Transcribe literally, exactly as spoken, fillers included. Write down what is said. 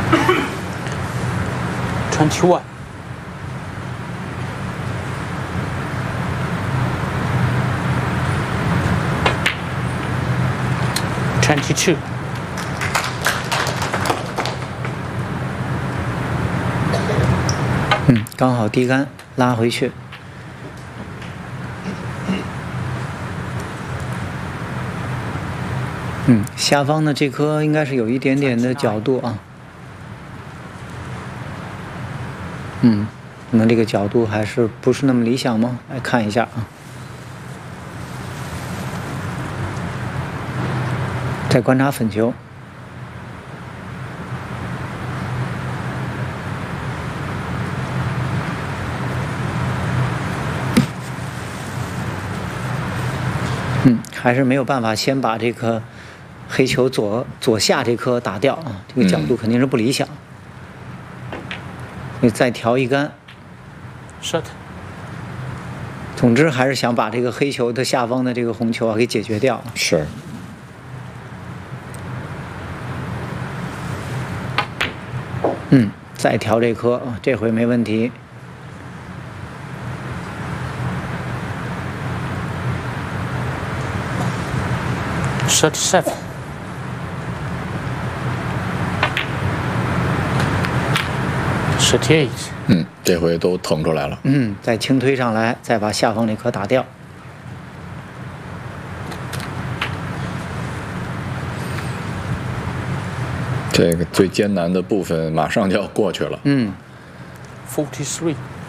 twenty-one. Twenty-two. 嗯，刚好低杆拉回去。嗯，下方的这颗应该是有一点点的角度啊。嗯，可能这个角度还是不是那么理想吗？来看一下啊。再观察粉球。嗯，还是没有办法先把这颗黑球左左下这颗打掉啊，这个角度肯定是不理想。所以再调一杆。 shut。 总之还是想把这个黑球的下方的这个红球啊给解决掉。 是。 嗯，再调这颗啊，这回没问题。 thirty-seven. thirty-eight. 嗯，这回都腾出来了。 嗯，再轻推上来，再把下方那颗打掉。 这个最艰难的部分马上就要过去了。 嗯。 forty-three.